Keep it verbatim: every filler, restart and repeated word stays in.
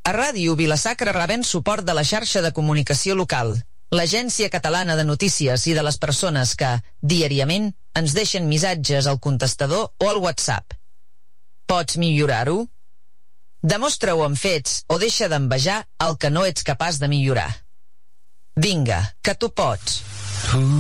A Ràdio Vila-sacra rebem suport de la xarxa de comunicació local, l'Agència Catalana de Notícies i de les persones que, diàriament, ens deixen missatges al contestador o al WhatsApp. Pots millorar-ho? Demostra-ho amb fets o deixa d'envejar el que no ets capaç de millorar. Vinga, que tu pots.